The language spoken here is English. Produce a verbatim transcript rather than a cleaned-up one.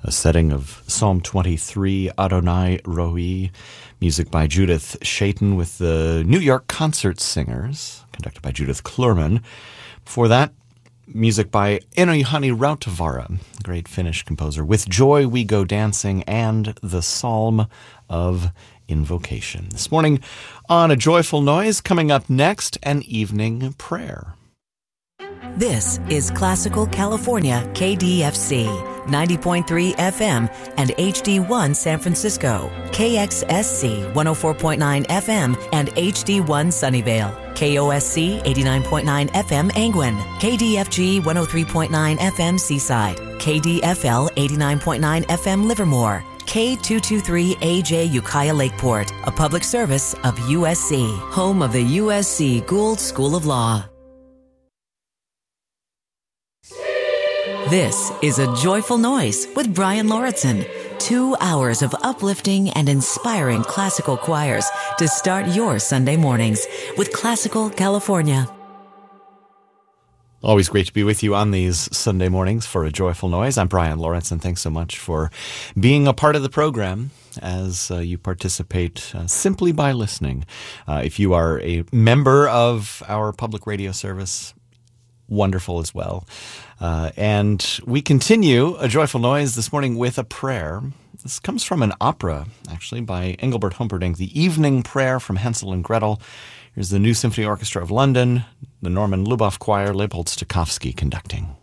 a setting of Psalm twenty-three, Adonai Roi, music by Judith Shaitan with the New York Concert Singers, conducted by Judith Klurman. Before that, music by Eino Juhani Rautavaara, great Finnish composer, with Joy We Go Dancing, and the Psalm of Invocation. This morning on A Joyful Noise, coming up next, an evening prayer. This is Classical California K D F C, ninety point three F M and H D one San Francisco, K X S C one oh four point nine F M and H D one Sunnyvale, K O S C eighty-nine point nine F M Angwin, K D F G one oh three point nine F M Seaside, K D F L eighty-nine point nine F M Livermore, K two twenty-three A J Ukiah Lakeport, a public service of U S C, home of the U S C Gould School of Law. This is A Joyful Noise with Brian Lauritsen. Two hours of uplifting and inspiring classical choirs to start your Sunday mornings with Classical California. Always great to be with you on these Sunday mornings for A Joyful Noise. I'm Brian Lauritsen. Thanks so much for being a part of the program as uh, you participate uh, simply by listening. Uh, if you are a member of our public radio service, wonderful as well. Uh, and we continue A Joyful Noise this morning with a prayer. This comes from an opera, actually, by Engelbert Humperdinck, The Evening Prayer from Hansel and Gretel. Here's the New Symphony Orchestra of London, the Norman Luboff Choir, Leopold Stokowski conducting.